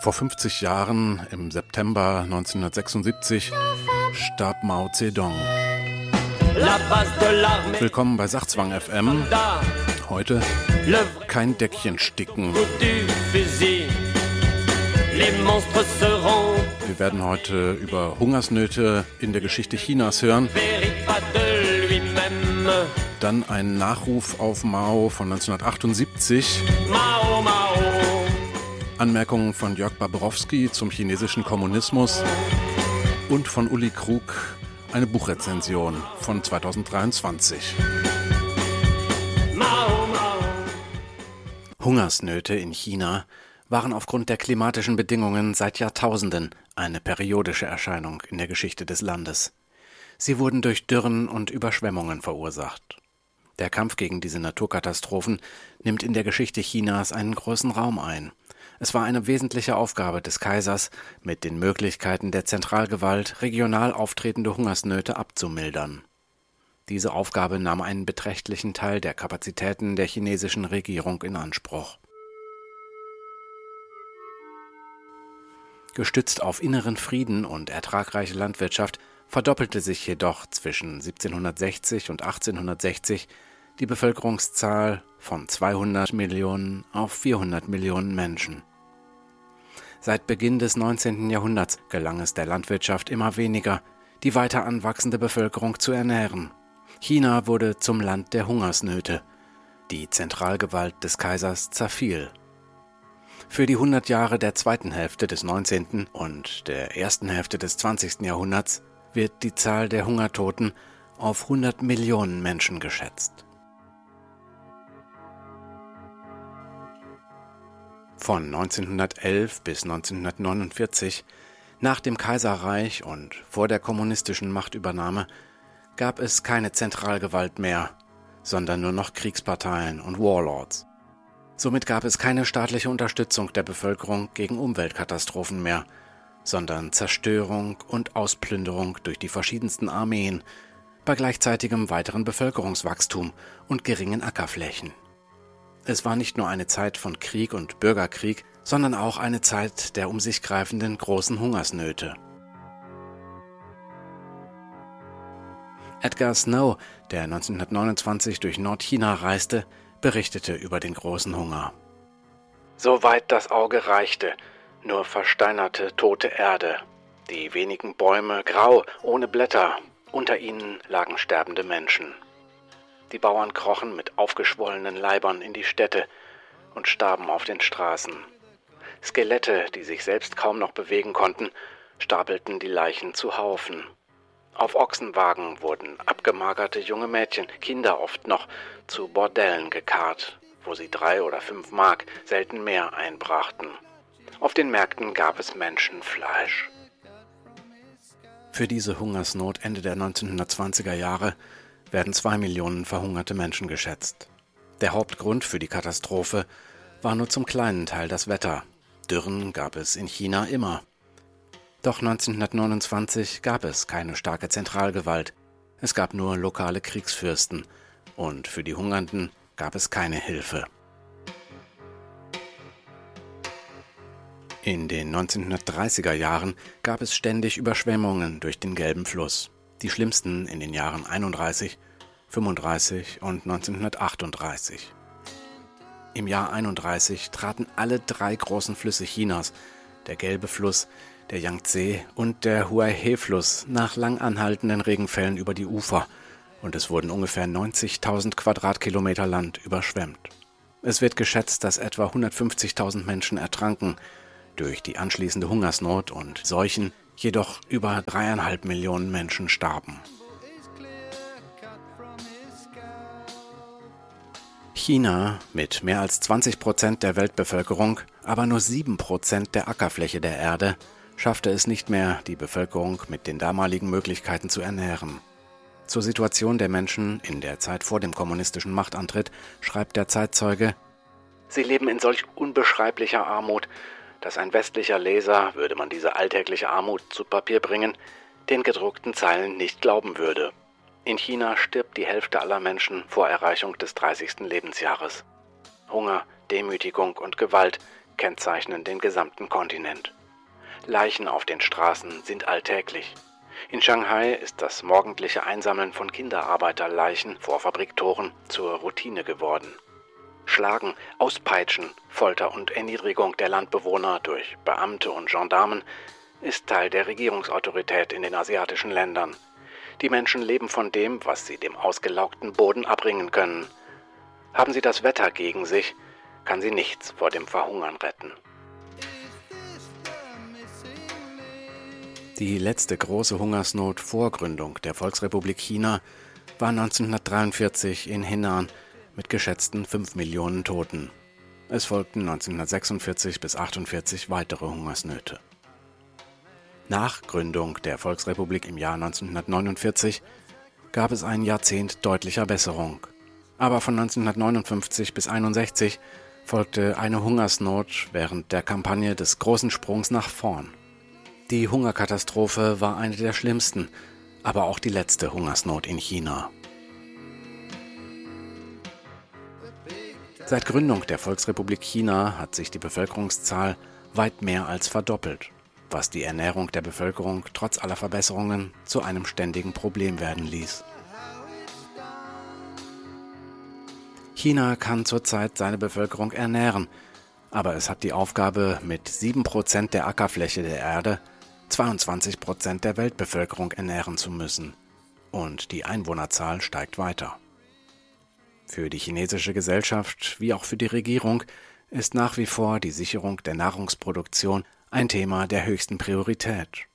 Vor 50 Jahren, im September 1976, starb Mao Zedong. Willkommen bei Sachzwang FM. Heute kein Deckchen sticken. Wir werden heute über Hungersnöte in der Geschichte Chinas hören. Dann ein Nachruf auf Mao von 1978. Anmerkungen von Jörg Babrowski zum chinesischen Kommunismus und von Uli Krug eine Buchrezension von 2023. Hungersnöte in China waren aufgrund der klimatischen Bedingungen seit Jahrtausenden eine periodische Erscheinung in der Geschichte des Landes. Sie wurden durch Dürren und Überschwemmungen verursacht. Der Kampf gegen diese Naturkatastrophen nimmt in der Geschichte Chinas einen großen Raum ein. Es war eine wesentliche Aufgabe des Kaisers, mit den Möglichkeiten der Zentralgewalt regional auftretende Hungersnöte abzumildern. Diese Aufgabe nahm einen beträchtlichen Teil der Kapazitäten der chinesischen Regierung in Anspruch. Gestützt auf inneren Frieden und ertragreiche Landwirtschaft verdoppelte sich jedoch zwischen 1760 und 1860 die Bevölkerungszahl von 200 Millionen auf 400 Millionen Menschen. Seit Beginn des 19. Jahrhunderts gelang es der Landwirtschaft immer weniger, die weiter anwachsende Bevölkerung zu ernähren. China wurde zum Land der Hungersnöte. Die Zentralgewalt des Kaisers zerfiel. Für die 100 Jahre der zweiten Hälfte des 19. und der ersten Hälfte des 20. Jahrhunderts wird die Zahl der Hungertoten auf 100 Millionen Menschen geschätzt. Von 1911 bis 1949, nach dem Kaiserreich und vor der kommunistischen Machtübernahme, gab es keine Zentralgewalt mehr, sondern nur noch Kriegsparteien und Warlords. Somit gab es keine staatliche Unterstützung der Bevölkerung gegen Umweltkatastrophen mehr, sondern Zerstörung und Ausplünderung durch die verschiedensten Armeen, bei gleichzeitigem weiteren Bevölkerungswachstum und geringen Ackerflächen. Es war nicht nur eine Zeit von Krieg und Bürgerkrieg, sondern auch eine Zeit der um sich greifenden großen Hungersnöte. Edgar Snow, der 1929 durch Nordchina reiste, berichtete über den großen Hunger. Soweit das Auge reichte, nur versteinerte, tote Erde. Die wenigen Bäume grau, ohne Blätter, unter ihnen lagen sterbende Menschen. Die Bauern krochen mit aufgeschwollenen Leibern in die Städte und starben auf den Straßen. Skelette, die sich selbst kaum noch bewegen konnten, stapelten die Leichen zu Haufen. Auf Ochsenwagen wurden abgemagerte junge Mädchen, Kinder oft noch, zu Bordellen gekarrt, wo sie 3 oder 5 Mark, selten mehr, einbrachten. Auf den Märkten gab es Menschenfleisch. Für diese Hungersnot Ende der 1920er Jahre werden 2 Millionen verhungerte Menschen geschätzt. Der Hauptgrund für die Katastrophe war nur zum kleinen Teil das Wetter. Dürren gab es in China immer. Doch 1929 gab es keine starke Zentralgewalt. Es gab nur lokale Kriegsfürsten. Und für die Hungernden gab es keine Hilfe. In den 1930er Jahren gab es ständig Überschwemmungen durch den Gelben Fluss. Die schlimmsten in den Jahren 31, 35 und 1938. Im Jahr 31 traten alle 3 großen Flüsse Chinas, der Gelbe Fluss, der Yangtze und der Huaihe-Fluss, nach lang anhaltenden Regenfällen über die Ufer und es wurden ungefähr 90.000 Quadratkilometer Land überschwemmt. Es wird geschätzt, dass etwa 150.000 Menschen ertranken, durch die anschließende Hungersnot und Seuchen jedoch über 3,5 Millionen Menschen starben. China, mit mehr als 20% der Weltbevölkerung, aber nur 7% der Ackerfläche der Erde, schaffte es nicht mehr, die Bevölkerung mit den damaligen Möglichkeiten zu ernähren. Zur Situation der Menschen in der Zeit vor dem kommunistischen Machtantritt schreibt der Zeitzeuge: Sie leben in solch unbeschreiblicher Armut, dass ein westlicher Leser, würde man diese alltägliche Armut zu Papier bringen, den gedruckten Zeilen nicht glauben würde. In China stirbt die Hälfte aller Menschen vor Erreichung des 30. Lebensjahres. Hunger, Demütigung und Gewalt kennzeichnen den gesamten Kontinent. Leichen auf den Straßen sind alltäglich. In Shanghai ist das morgendliche Einsammeln von Kinderarbeiterleichen vor Fabriktoren zur Routine geworden. Schlagen, Auspeitschen, Folter und Erniedrigung der Landbewohner durch Beamte und Gendarmen ist Teil der Regierungsautorität in den asiatischen Ländern. Die Menschen leben von dem, was sie dem ausgelaugten Boden abbringen können. Haben sie das Wetter gegen sich, kann sie nichts vor dem Verhungern retten. Die letzte große Hungersnot vor Gründung der Volksrepublik China war 1943 in Henan mit geschätzten 5 Millionen Toten. Es folgten 1946 bis 1948 weitere Hungersnöte. Nach Gründung der Volksrepublik im Jahr 1949 gab es ein Jahrzehnt deutlicher Besserung. Aber von 1959 bis 1961 folgte eine Hungersnot während der Kampagne des großen Sprungs nach vorn. Die Hungerkatastrophe war eine der schlimmsten, aber auch die letzte Hungersnot in China. Seit Gründung der Volksrepublik China hat sich die Bevölkerungszahl weit mehr als verdoppelt, was die Ernährung der Bevölkerung trotz aller Verbesserungen zu einem ständigen Problem werden ließ. China kann zurzeit seine Bevölkerung ernähren, aber es hat die Aufgabe, mit 7% der Ackerfläche der Erde 22% der Weltbevölkerung ernähren zu müssen. Und die Einwohnerzahl steigt weiter. Für die chinesische Gesellschaft wie auch für die Regierung ist nach wie vor die Sicherung der Nahrungsproduktion ein Thema der höchsten Priorität.